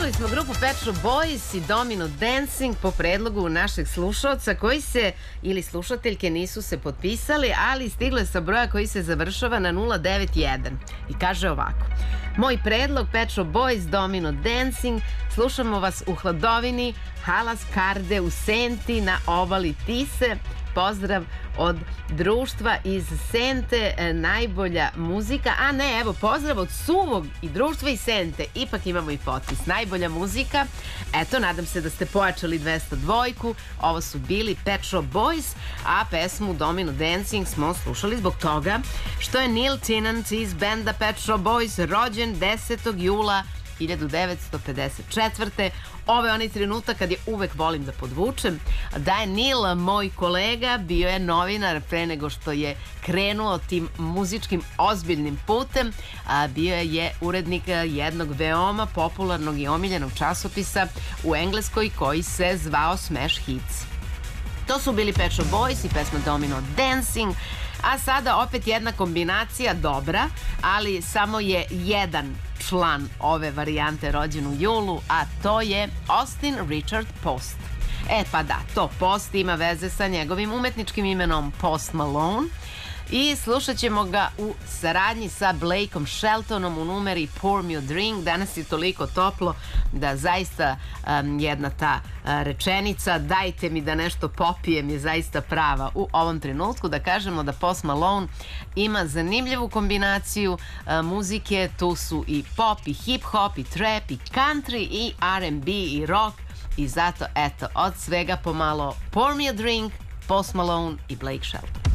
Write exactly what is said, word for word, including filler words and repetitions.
Slušali smo grupu Pet Shop Boys i Domino Dancing po predlogu našeg slušalca koji se, ili slušateljke, nisu se potpisali, ali stigle sa broja koji se završava na nula devet jedan i kaže ovako: moj predlog Pet Shop Boys, Domino Dancing, slušamo vas u hladovini Halas Karde u Senti na obali Tise. Pozdrav od društva iz Sente, najbolja muzika. A ne, evo, pozdrav od Suvog i društva iz Sente. Ipak imamo i potpis, najbolja muzika. Eto, nadam se da ste pojačali dvesta dva. Ovo su bili Pet Shop Boys, a pesmu Domino Dancing smo slušali zbog toga što je Neil Tennant iz benda Pet Shop Boys rođen desetog jula hiljadu devetsto pedeset četvrte. Ovo je onaj trenutak kad je uvek volim da podvučem da je Neil moj kolega, bio je novinar pre nego što je krenuo tim muzičkim ozbiljnim putem, a bio je urednik jednog veoma popularnog i omiljenog časopisa u Engleskoj koji se zvao Smash Hits. To su bili Pet Shop Boys i pesma Domino Dancing, a sada opet jedna kombinacija dobra, ali samo je jedan član ove varijante rođen u julu, a to je Austin Richard Post. E pa da, to Post ima veze sa njegovim umetničkim imenom Post Malone i slušat ćemo ga u saradnji sa Blakeom Sheltonom u numeri Pour Me a Drink. Danas je toliko toplo da zaista um, jedna ta uh, rečenica dajte mi da nešto popijem je zaista prava u ovom trenutku. Da kažemo da Post Malone ima zanimljivu kombinaciju uh, muzike, tu su i pop i hip hop i trap i country i R and B i rock i zato eto od svega pomalo Pour Me a Drink, Post Malone i Blake Shelton.